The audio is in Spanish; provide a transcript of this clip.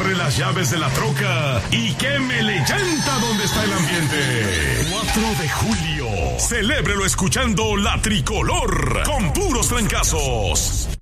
agarre las llaves de la troca y quémele llanta donde está el ambiente. 4 de julio. Celébrelo escuchando La Tricolor con puros trancazos.